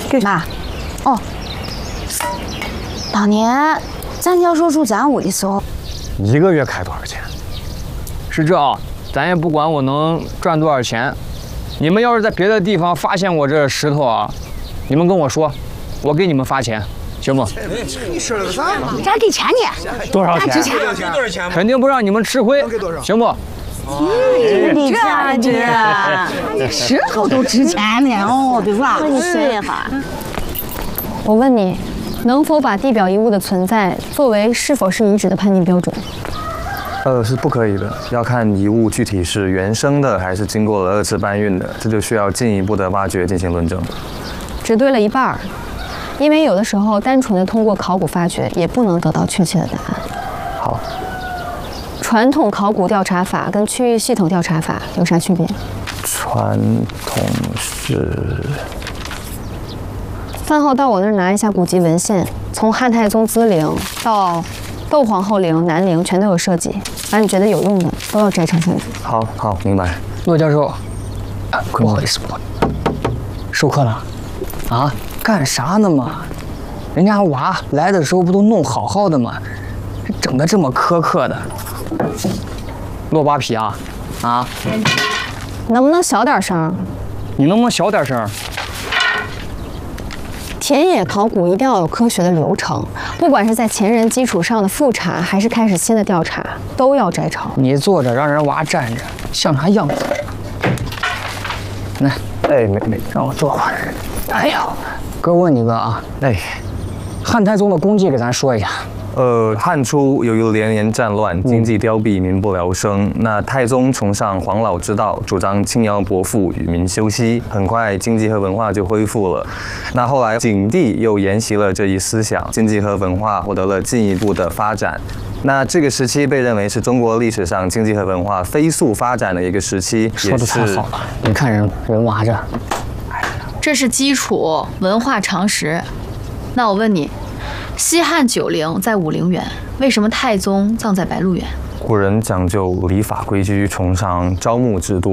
妈，哦，当年咱教授住咱屋的时候 ，1个月开多少钱？是这啊，咱也不管我能赚多少钱。你们要是在别的地方发现我这石头啊，你们跟我说，我给你们发钱，行不？ 你说了个啥？ 咱给钱呢？ 多少钱？ 多少钱？ 肯定不让你们吃亏，行不？ 你这石头都值钱呢哦，对吧？ 你歇一会儿。我问你，能否把地表遗物的存在作为是否是遗址的判定标准？ 是不可以的，要看遗物具体是原生的还是经过了2次搬运的，这就需要进一步的挖掘进行论证。 只对了一半儿，因为有的时候单纯的通过考古发掘也不能得到确切的答案。 好， 传统考古调查法跟区域系统调查法有啥区别？ 传统是饭后到我那儿拿一下古籍文献，从汉太宗资陵到窦皇后陵、南陵全都有涉及，把你觉得有用的都要摘抄下来。 好，明白。 骆教授，不好意思，授课了，啊，干啥呢嘛？人家娃来的时候不都弄好好的吗？整的这么苛刻的，骆八皮啊，啊， 能不能小点声？ 你能不能小点声？ 田野考古一定要有科学的流程，不管是在前人基础上的复查，还是开始新的调查，都要摘抄。 你坐着，让人娃站着，像啥样子？来， 哎，没， 让我坐会儿。哎呦，哥问你个啊，汉太宗的功绩给咱说一下。 汉初由于连年战乱，经济凋敝，民不聊生。那太宗崇尚黄老之道，主张轻徭薄赋，与民休息。很快，经济和文化就恢复了。那后来，景帝又沿袭了这一思想，经济和文化获得了进一步的发展。那这个时期被认为是中国历史上经济和文化飞速发展的一个时期。 说的太好了，你看人娃这， 这是基础文化常识。那我问你，西汉九陵在武陵源，为什么太宗葬在白鹿原？ 古人讲究礼法规矩，崇尚招募制度，